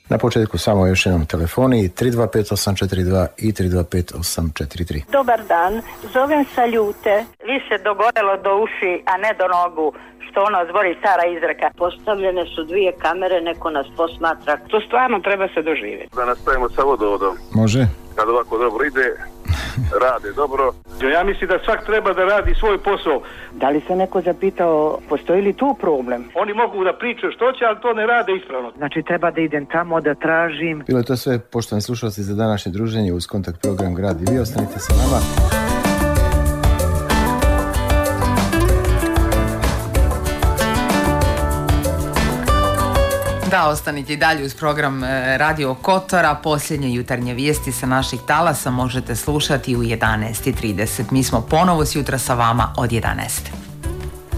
Na početku samo još jednom telefoni 325842 i 325843. Dobar dan, zovem sa Ljute. Više dogorelo do uši, a ne do nogu, što ono zvori stara izreka. Postavljene su 2 kamere, neko nas posmatra. To stvarno treba se doživjeti. Da nastavimo sa vodovodom. Može. Kad ovako dobro ide, rade dobro. Ja mislim da svak treba da radi svoj posao. Da li se neko zapitao, postoji li tu problem? Oni mogu da pričaju što će, ali to ne rade ispravno. Znači treba da idem tamo, da tražim. Bilo je to sve, poštovani slušalci, za današnje druženje uz kontakt program Grad i vi. Ostanite sa nama. Da, ostanite i dalje uz program Radio Kotora. Posljednje jutarnje vijesti sa naših talasa možete slušati u 11:30. Mi smo ponovo sjutra sa vama od 11.